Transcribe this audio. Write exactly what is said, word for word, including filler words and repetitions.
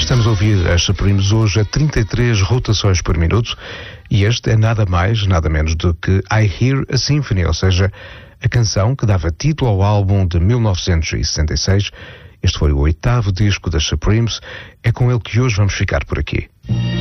Estamos a ouvir as Supremes hoje a trinta e três rotações por minuto e este é nada mais, nada menos do que I Hear a Symphony, ou seja, a canção que dava título ao álbum de mil novecentos e sessenta e seis. Este foi o oitavo disco das Supremes, é com ele que hoje vamos ficar por aqui.